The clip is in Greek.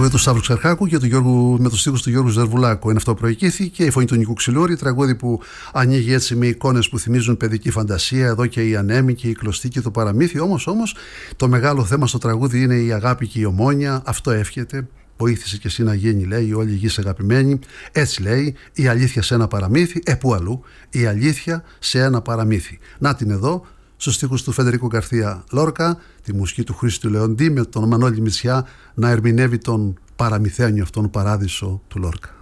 τραγούδι του Σταύρου Ξαρχάκου και με τους στίχους του Γιώργου Ζερβουλάκου. Είναι αυτό προηγήθηκε, η φωνή του Νικού Ξυλούρη, τραγούδι που ανοίγει έτσι με εικόνες που θυμίζουν παιδική φαντασία. Εδώ και η ανέμη και η κλωστή και το παραμύθι. Όμως το μεγάλο θέμα στο τραγούδι είναι η αγάπη και η ομόνοια. Αυτό εύχεται. Βοήθησε και εσύ να γίνει, λέει, όλη η γης αγαπημένη. Έτσι λέει, η αλήθεια σε ένα παραμύθι. Πού αλλού, η αλήθεια σε ένα παραμύθι. Να την εδώ, στους στίχους του Φεντερίκο Γκαρθία Λόρκα, τη μουσική του Χρήστου Λεοντή, με τον Μανώλη Μητσιά να ερμηνεύει τον παραμυθένιο αυτόν παράδεισο του Λόρκα.